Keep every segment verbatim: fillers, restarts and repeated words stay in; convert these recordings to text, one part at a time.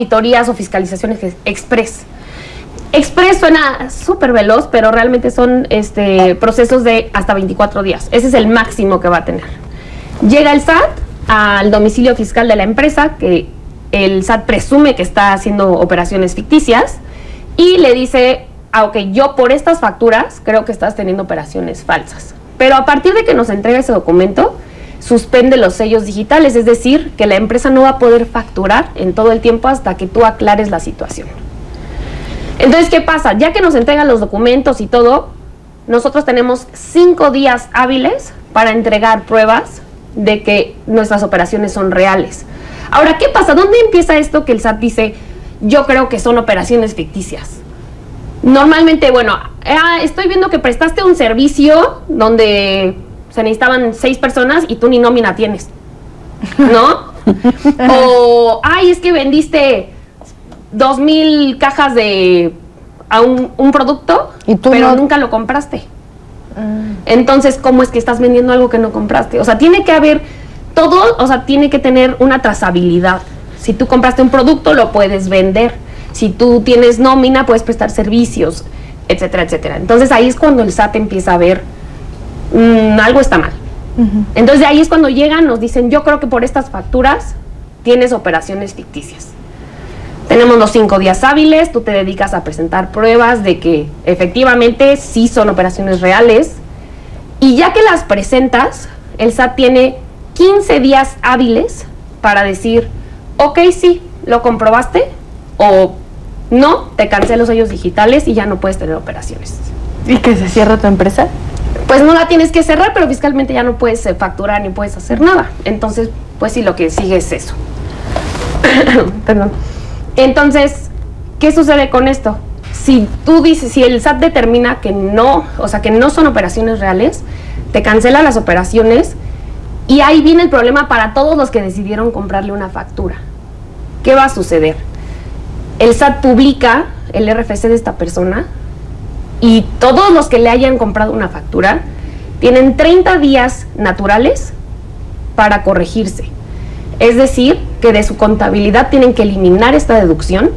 auditorías o fiscalizaciones express. Express suena súper veloz, pero realmente son este, procesos de hasta veinticuatro días. Ese es el máximo que va a tener. Llega el S A T al domicilio fiscal de la empresa, que el S A T presume que está haciendo operaciones ficticias, y le dice, ah, ok, yo por estas facturas creo que estás teniendo operaciones falsas. Pero a partir de que nos entrega ese documento, suspende los sellos digitales, es decir, que la empresa no va a poder facturar en todo el tiempo hasta que tú aclares la situación. Entonces, ¿qué pasa? Ya que nos entregan los documentos y todo, nosotros tenemos cinco días hábiles para entregar pruebas de que nuestras operaciones son reales. Ahora, ¿qué pasa? ¿Dónde empieza esto que el S A T dice, yo creo que son operaciones ficticias? Normalmente, bueno, ah, estoy viendo que prestaste un servicio donde se necesitaban seis personas y tú ni nómina tienes, ¿no? O, ay, es que vendiste dos mil cajas de a un, un producto, ¿y tú pero no? Nunca lo compraste. Mm. Entonces, ¿cómo es que estás vendiendo algo que no compraste? O sea, tiene que haber todo, o sea, tiene que tener una trazabilidad. Si tú compraste un producto, lo puedes vender. Si tú tienes nómina, puedes prestar servicios, etcétera, etcétera. Entonces, ahí es cuando el S A T empieza a ver, mmm, algo está mal. Uh-huh. Entonces, ahí es cuando llegan, nos dicen, yo creo que por estas facturas tienes operaciones ficticias. Tenemos los cinco días hábiles, tú te dedicas a presentar pruebas de que efectivamente sí son operaciones reales, y ya que las presentas, el S A T tiene quince días hábiles para decir, ok, sí, lo comprobaste, o no, te cancelan los sellos digitales y ya no puedes tener operaciones. ¿Y que se cierra tu empresa? Pues no la tienes que cerrar, pero fiscalmente ya no puedes facturar ni puedes hacer nada. Entonces, pues sí, lo que sigue es eso. Perdón. Entonces, ¿qué sucede con esto? Si tú dices, si el S A T determina que no, o sea, que no son operaciones reales, te cancela las operaciones, y ahí viene el problema para todos los que decidieron comprarle una factura. ¿Qué va a suceder? El S A T publica el R F C de esta persona, y todos los que le hayan comprado una factura tienen treinta días naturales para corregirse. Es decir, que de su contabilidad tienen que eliminar esta deducción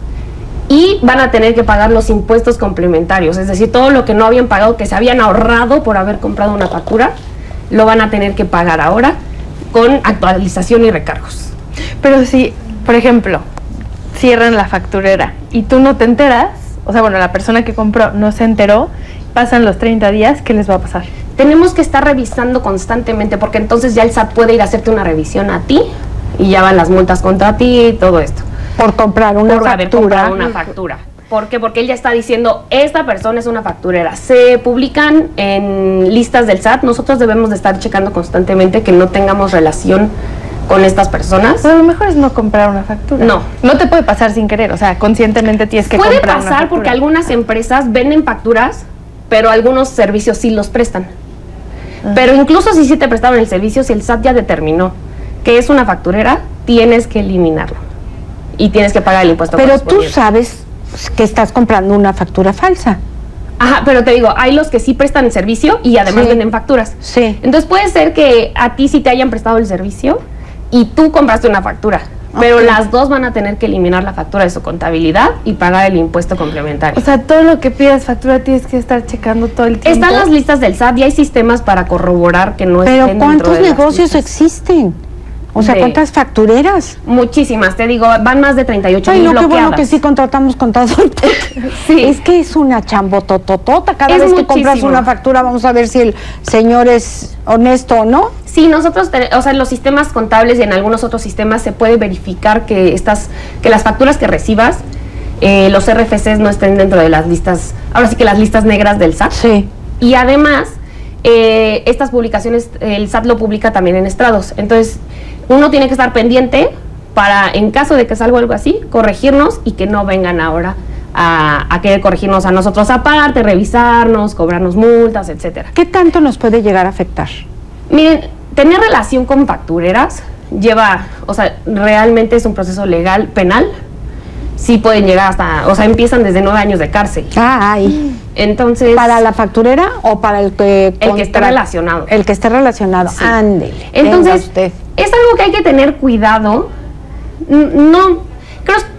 y van a tener que pagar los impuestos complementarios. Es decir, todo lo que no habían pagado, que se habían ahorrado por haber comprado una factura, lo van a tener que pagar ahora con actualización y recargos. Pero si, por ejemplo, cierran la facturera y tú no te enteras, o sea, bueno, la persona que compró no se enteró, pasan los treinta días, ¿qué les va a pasar? Tenemos que estar revisando constantemente, porque entonces ya el S A T puede ir a hacerte una revisión a ti y ya van las multas contra ti y todo esto. Por comprar una Por factura. haber comprado una factura. ¿Por qué? Porque él ya está diciendo, esta persona es una facturera. Se publican en listas del S A T, nosotros debemos de estar checando constantemente que no tengamos relación con estas personas. Pero lo mejor es no comprar una factura. No. No te puede pasar sin querer, o sea, conscientemente tienes que puede comprar una factura. Puede pasar porque algunas empresas venden facturas, pero algunos servicios sí los prestan. Uh-huh. Pero incluso si sí te prestaron el servicio, si el S A T ya determinó que es una facturera, tienes que eliminarlo. Y tienes que pagar el impuesto. Pero tú sabes que estás comprando una factura falsa. Ajá, pero te digo, hay los que sí prestan el servicio y además sí. venden facturas. Sí. Entonces puede ser que a ti sí te hayan prestado el servicio y tú compraste una factura, pero okay. Las dos van a tener que eliminar la factura de su contabilidad y pagar el impuesto complementario. O sea, todo lo que pidas factura tienes que estar checando todo el tiempo. Están las listas del S A T y hay sistemas para corroborar que no pero estén dentro de las listas. ¿cuántos negocios existen? O sea, de ¿cuántas factureras? Muchísimas, te digo, van más de treinta y ocho mil bloqueadas. Qué bueno que sí contratamos contador. Sí. Es que es una chambotototota. Cada es vez que muchísimo. Compras una factura, vamos a ver si el señor es honesto o no. Sí, nosotros, o sea, en los sistemas contables y en algunos otros sistemas se puede verificar que estas, que las facturas que recibas, eh, los R F Cs no estén dentro de las listas, ahora sí que las listas negras del S A T. Sí. Y además, eh, estas publicaciones, el S A T lo publica también en estrados. Entonces, uno tiene que estar pendiente para, en caso de que salga algo así, corregirnos y que no vengan ahora a, a querer corregirnos a nosotros aparte, revisarnos, cobrarnos multas, etcétera. ¿Qué tanto nos puede llegar a afectar? Miren, tener relación con factureras lleva, o sea, realmente es un proceso legal, penal. Sí pueden llegar hasta, o sea, empiezan desde nueve años de cárcel. Ay. Entonces, ¿para la facturera o para el que el contra, que esté relacionado? El que esté relacionado. Sí. Ándele. Entonces, usted. Es algo que hay que tener cuidado. No, Creo